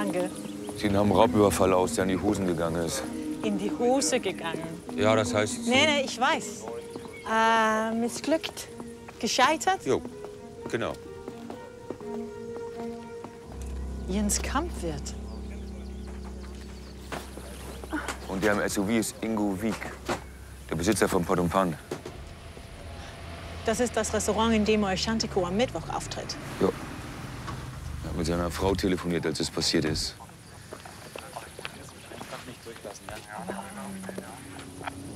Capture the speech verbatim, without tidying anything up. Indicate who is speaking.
Speaker 1: Danke.
Speaker 2: Sie haben einen Raubüberfall aus, der in die Hosen gegangen ist.
Speaker 1: In die Hose gegangen.
Speaker 2: Ja, das heißt...
Speaker 1: Nee, nee, ich weiß. Äh, missglückt. Gescheitert?
Speaker 2: Jo, genau.
Speaker 1: Jens Kampwirt.
Speaker 2: Und der im S U V ist Ingo Wieck, der Besitzer von Pot und Pan.
Speaker 1: Das ist das Restaurant, in dem euch Shantiko am Mittwoch auftritt.
Speaker 2: Jo. Er hat mit seiner Frau telefoniert, als es passiert ist.